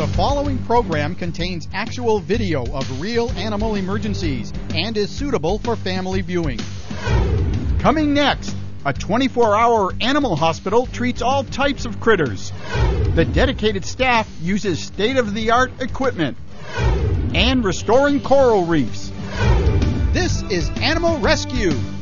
following program contains actual video of real animal emergencies and is suitable for family viewing. Coming next, a 24-hour animal hospital treats all types of critters. The dedicated staff uses state-of-the-art equipment. And restoring coral reefs. This is Animal Rescue.